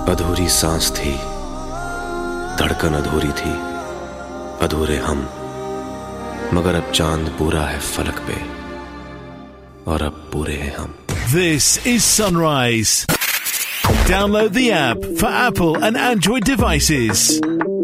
अधूरी सांस थी, धड़कन अधूरी थी, अधूरे हम, मगर अब चांद पूरा है फलक पे और अब पूरे हैं हम. This is Sunrise. Download the app for Apple and Android devices.